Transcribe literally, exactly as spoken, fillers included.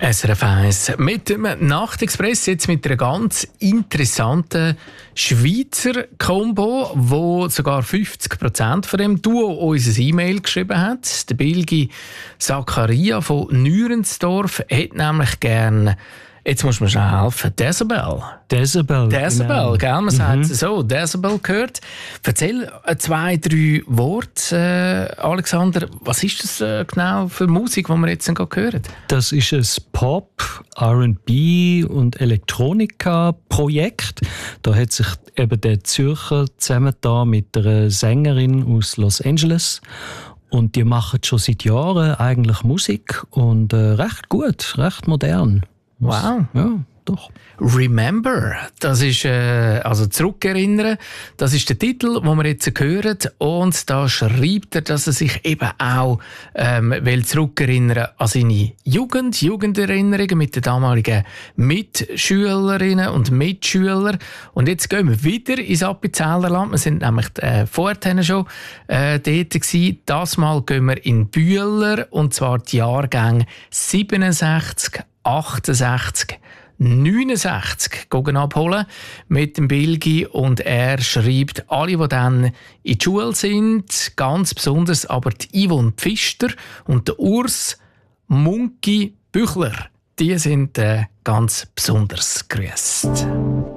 S R F eins mit dem Nachtexpress, jetzt mit einer ganz interessanten Schweizer Combo, wo sogar fünfzig Prozent von dem Duo uns ein E-Mail geschrieben hat. Der Bilgi Zakaria von Nürensdorf hat nämlich gern, jetzt muss man schnell helfen, Decibel. Decibel. Decibel, genau. gell? Man sagt es so, Decibel gehört. Erzähl zwei, drei Worte, äh, Alexander. Was ist das äh, genau für Musik, die wir jetzt gerade hören? Das ist ein Pop, R and B und Elektronika-Projekt. Da hat sich eben der Zürcher zusammengetan mit einer Sängerin aus Los Angeles. Und die machen schon seit Jahren eigentlich Musik und äh, recht gut, recht modern. Wow. Ja, doch. Remember, das ist, äh, also zurückerinnern, das ist der Titel, den wir jetzt hören. Und da schreibt er, dass er sich eben auch ähm, will zurückerinnern an seine Jugend, Jugenderinnerungen mit den damaligen Mitschülerinnen und Mitschülern. Und jetzt gehen wir wieder ins Appenzellerland. Wir sind nämlich äh, vorher schon äh, dort gewesen. Das Mal gehen wir in Bühler, und zwar die Jahrgänge siebenundsechzig, achtundsechzig, neunundsechzig gehen abholen mit dem Bilgi, und er schreibt, alle, die dann in die Schule sind, ganz besonders aber die Yvonne Pfister und der Urs Munki Büchler, die sind äh, ganz besonders grüßt.